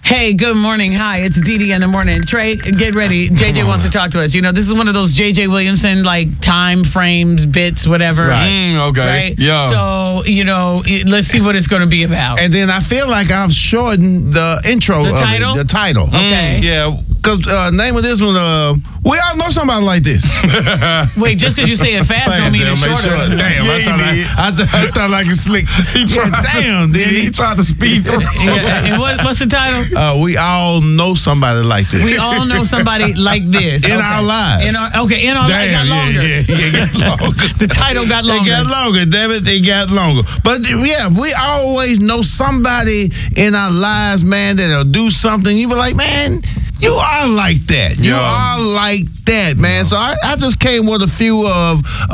Hey, good morning. Hi, it's Dee in the morning. Trey, get ready. JJ wants to talk to us. You know, this is one of those JJ Williamson, like, time frames, bits, whatever. Right. Okay. Right? Yeah. So, you know, let's see what it's going to be about. And then I feel like I've shortened the intro The of title? it. The title. Okay. Yeah, because name of this one, we all know somebody like this. Wait, just because you say it fast don't mean it's shorter. Damn, I thought I could slick. Damn, did He tried to speed through. Yeah, and what's the title? We all know somebody like this. We all know somebody like this. In our lives. In our lives. It got longer. Yeah, got longer. The title got longer. They got longer, damn it, they got longer. But yeah, we always know somebody in our lives, man, that'll do something. You be like, man, you are like that. You are like that, man. So I just came with a few of